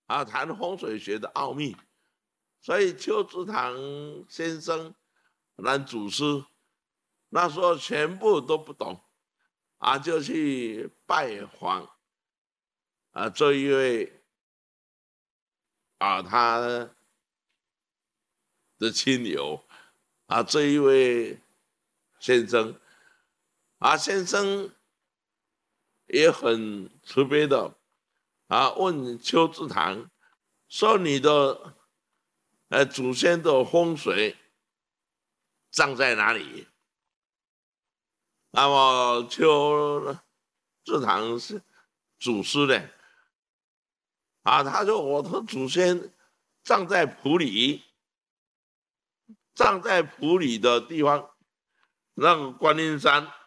谈风水学的奥秘。所以邱志堂先生，咱祖师那时候全部都不懂，就去拜访这一位他的亲友这一位先生先生也很慈悲的问邱志堂说：“你的祖先的风水葬在哪里？”那么邱志堂是祖师呢他说：“我的祖先葬在埔里，葬在埔里的地方，那个观音山